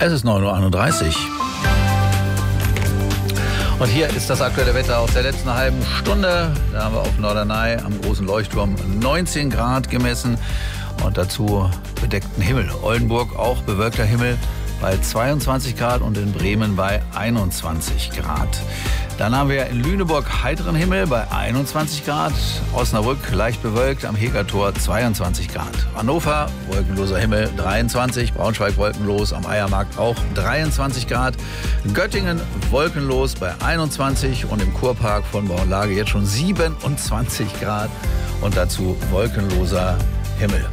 Es ist 9:31 Uhr. Und hier ist das aktuelle Wetter aus der letzten halben Stunde. Da haben wir auf Norderney am großen Leuchtturm 19 Grad gemessen und dazu bedeckten Himmel. Oldenburg auch bewölkter Himmel bei 22 Grad und in Bremen bei 21 Grad. Dann haben wir in Lüneburg heiteren Himmel bei 21 Grad. Osnabrück leicht bewölkt, am Hegertor 22 Grad. Hannover wolkenloser Himmel 23, Braunschweig wolkenlos, am Eiermarkt auch 23 Grad. Göttingen wolkenlos bei 21 und im Kurpark von Bauanlage jetzt schon 27 Grad und dazu wolkenloser Himmel.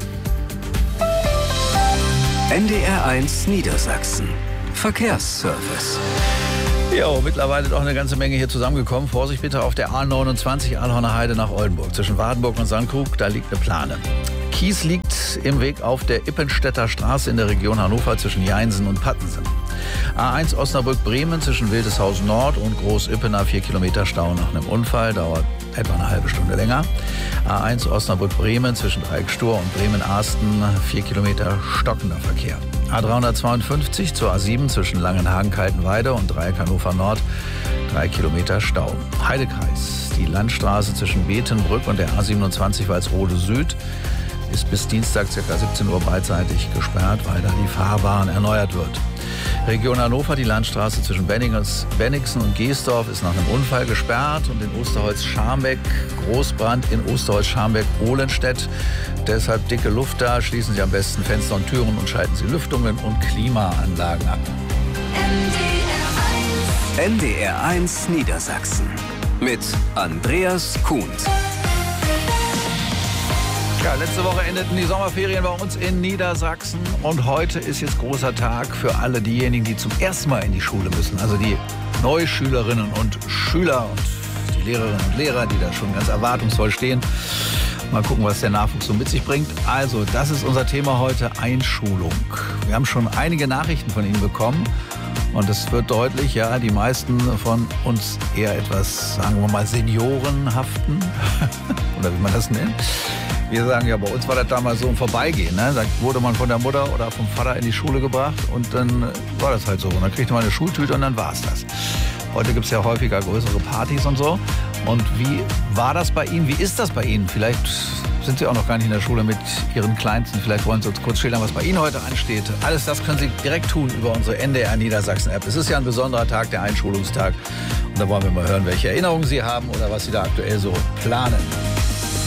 NDR1 Niedersachsen. Verkehrsservice. Jo, mittlerweile doch eine ganze Menge hier zusammengekommen. Vorsicht bitte auf der A29 Alhorner Heide nach Oldenburg. Zwischen Wardenburg und Sandkrug, da liegt eine Plane. Kies liegt im Weg auf der Ippenstädter Straße in der Region Hannover zwischen Jeinsen und Pattensen. A1 Osnabrück-Bremen zwischen Wildeshausen Nord und Groß-Ippener 4 Kilometer Stau nach einem Unfall, dauert etwa eine halbe Stunde länger. A1 Osnabrück-Bremen zwischen Dreieckstur und Bremen-Arsten 4 Kilometer stockender Verkehr. A352 zur A7 zwischen Langenhagen-Kaltenweide und Dreieck Hannover Nord 3 Kilometer Stau. Heidekreis, die Landstraße zwischen Betenbrück und der A27 Walsrode Süd ist bis Dienstag ca. 17 Uhr beidseitig gesperrt, weil da die Fahrbahn erneuert wird. Region Hannover, die Landstraße zwischen Bennigsen und Geesdorf ist nach einem Unfall gesperrt und in Osterholz-Scharmbeck Großbrand in Osterholz-Scharmbeck-Ohlenstedt. Deshalb dicke Luft da, schließen Sie am besten Fenster und Türen und schalten Sie Lüftungen und Klimaanlagen ab. NDR1 Niedersachsen mit Andreas Kuhns. Ja, letzte Woche endeten die Sommerferien bei uns in Niedersachsen und heute ist jetzt großer Tag für alle diejenigen, die zum ersten Mal in die Schule müssen. Also die Neuschülerinnen und Schüler und die Lehrerinnen und Lehrer, die da schon ganz erwartungsvoll stehen. Mal gucken, was der Nachwuchs so mit sich bringt. Also, das ist unser Thema heute, Einschulung. Wir haben schon einige Nachrichten von Ihnen bekommen. Und es wird deutlich, ja, die meisten von uns eher etwas, sagen wir mal, Seniorenhaften. Oder wie man das nennt. Wir sagen ja, bei uns war das damals so ein Vorbeigehen. Ne? Da wurde man von der Mutter oder vom Vater in die Schule gebracht und dann war das halt so. Und dann kriegte man eine Schultüte und dann war es das. Heute gibt es ja häufiger größere Partys und so. Und wie war das bei Ihnen? Wie ist das bei Ihnen? Vielleicht sind Sie auch noch gar nicht in der Schule mit Ihren Kleinsten. Vielleicht wollen Sie uns kurz schildern, was bei Ihnen heute ansteht. Alles das können Sie direkt tun über unsere NDR Niedersachsen-App. Es ist ja ein besonderer Tag, der Einschulungstag. Und da wollen wir mal hören, welche Erinnerungen Sie haben oder was Sie da aktuell so planen.